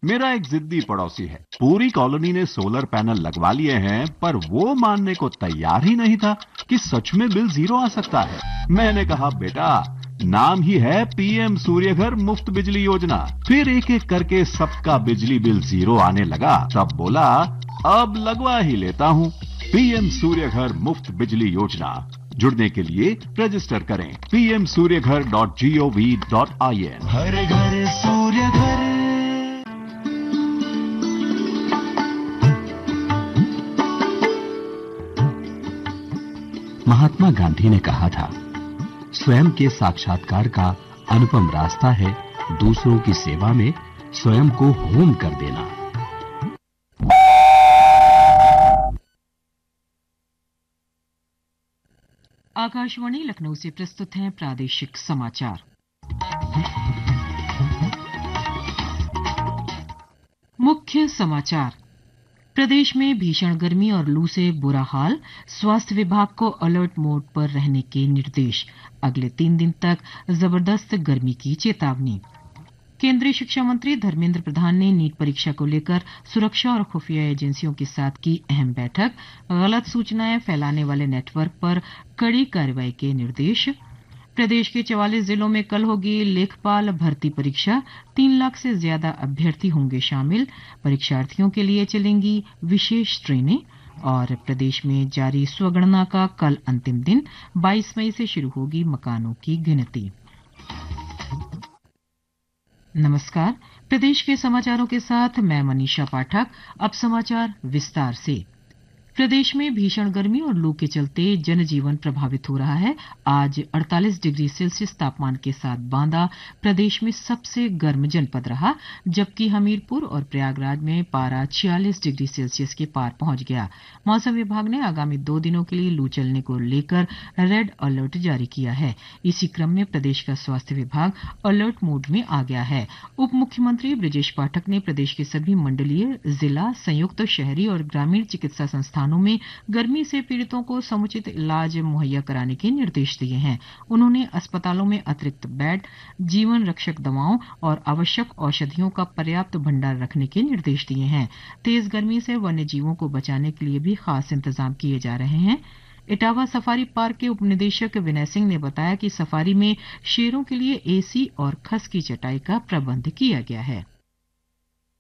मेरा एक जिद्दी पड़ोसी है, पूरी कॉलोनी ने सोलर पैनल लगवा लिए हैं, पर वो मानने को तैयार ही नहीं था कि सच में बिल जीरो आ सकता है। मैंने कहा, बेटा, नाम ही है पीएम सूर्यघर मुफ्त बिजली योजना। फिर एक एक करके सबका बिजली बिल जीरो आने लगा। तब बोला, अब लगवा ही लेता हूँ। पीएम सूर्यघर मुफ्त बिजली योजना, जुड़ने के लिए रजिस्टर करें pmsuryaghar.gov.in। हर घर सूर्य घर। महात्मा गांधी ने कहा था, स्वयं के साक्षात्कार का अनुपम रास्ता है दूसरों की सेवा में स्वयं को होम कर देना। आकाशवाणी लखनऊ से प्रस्तुत हैं प्रादेशिक समाचार। मुख्य समाचार। प्रदेश में भीषण गर्मी और लू से बुरा हाल, स्वास्थ्य विभाग को अलर्ट मोड पर रहने के निर्देश। अगले 3 दिन तक जबरदस्त गर्मी की चेतावनी। केंद्रीय शिक्षा मंत्री धर्मेंद्र प्रधान ने नीट परीक्षा को लेकर सुरक्षा और खुफिया एजेंसियों के साथ की अहम बैठक। गलत सूचनाएं फैलाने वाले नेटवर्क पर कड़ी कार्रवाई के निर्देश। प्रदेश के 44 जिलों में कल होगी लेखपाल भर्ती परीक्षा, 3 लाख से ज्यादा अभ्यर्थी होंगे शामिल। परीक्षार्थियों के लिए चलेंगी विशेष ट्रेनें। और प्रदेश में जारी स्वगणना का कल अंतिम दिन, 22 मई से शुरू होगी मकानों की गिनती। नमस्कार, प्रदेश के समाचारों के साथ मैं मनीषा पाठक। अब समाचार विस्तार से। प्रदेश में भीषण गर्मी और लू के चलते जनजीवन प्रभावित हो रहा है। आज 48 डिग्री सेल्सियस तापमान के साथ बांदा प्रदेश में सबसे गर्म जनपद रहा, जबकि हमीरपुर और प्रयागराज में पारा 46 डिग्री सेल्सियस के पार पहुंच गया। मौसम विभाग ने आगामी 2 दिनों के लिए लू चलने को लेकर रेड अलर्ट जारी किया है। इसी क्रम में प्रदेश का स्वास्थ्य विभाग अलर्ट मोड में आ गया है। उप मुख्यमंत्री ब्रजेश पाठक ने प्रदेश के सभी मंडलीय, जिला, संयुक्त शहरी और ग्रामीण चिकित्सा संस्थानों में गर्मी से पीड़ितों को समुचित इलाज मुहैया कराने के निर्देश दिए हैं। उन्होंने अस्पतालों में अतिरिक्त बेड, जीवन रक्षक दवाओं और आवश्यक औषधियों का पर्याप्त भंडार रखने के निर्देश दिए हैं। तेज गर्मी से वन्य जीवों को बचाने के लिए भी खास इंतजाम किए जा रहे हैं। इटावा सफारी पार्क के उपनिदेशक विनय सिंह ने बताया कि सफारी में शेरों के लिए एसी और खस की चटाई का प्रबंध किया गया है।